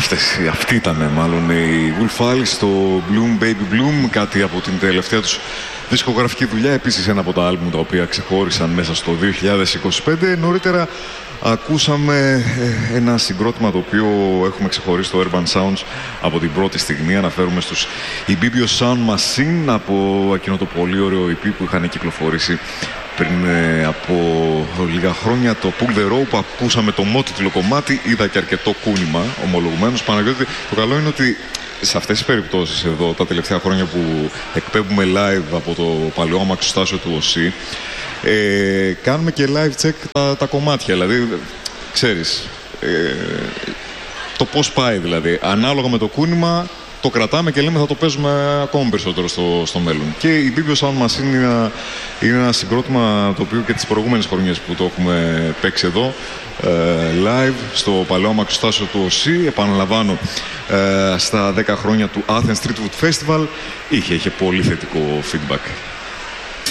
Αυτή ήταν μάλλον η Wolf Alice στο Bloom Baby Bloom, κάτι από την τελευταία τους δισκογραφική δουλειά, επίσης ένα από τα άλμπουμ τα οποία ξεχώρισαν μέσα στο 2025. Νωρίτερα ακούσαμε ένα συγκρότημα το οποίο έχουμε ξεχωρίσει στο Urban Sounds από την πρώτη στιγμή. Αναφέρουμε στους Ibibio Sound Machine, από εκείνο το πολύ ωραίο EP που είχαν κυκλοφορήσει πριν από λίγα χρόνια, το Pull the Rope. Ακούσαμε το μότιτλο κομμάτι, είδα και αρκετό κούνημα ομολογουμένως. Παναγιώτη, το καλό είναι ότι σε αυτές τις περιπτώσεις εδώ, τα τελευταία χρόνια που εκπέμπουμε live από το παλαιό αμαξοστάσιο του ΟΣΥ, κάνουμε και live check τα κομμάτια, δηλαδή ξέρεις το πώς πάει, δηλαδή ανάλογα με το κούνημα το κρατάμε και λέμε θα το παίζουμε ακόμα περισσότερο στο μέλλον. Και η Ibibio Sound Machine είναι ένα συγκρότημα το οποίο και τις προηγούμενες χρονιές που το έχουμε παίξει εδώ live στο παλαιό αμαξοστάσιο του ΟΣΥ, επαναλαμβάνω, στα 10 χρόνια του Athens Street Food Festival, είχε πολύ θετικό feedback.